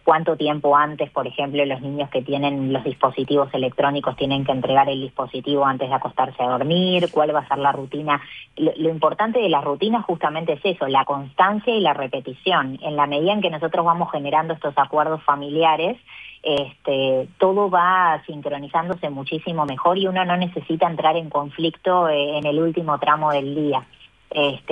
cuánto tiempo antes, por ejemplo, los niños que tienen los dispositivos electrónicos tienen que entregar el dispositivo antes de acostarse a dormir, cuál va a ser la rutina. Lo importante de las rutinas justamente es eso, la constancia y la repetición. En la medida en que nosotros vamos generando estos acuerdos familiares, todo va sincronizándose muchísimo mejor y uno no necesita entrar en conflicto en el último tramo del día.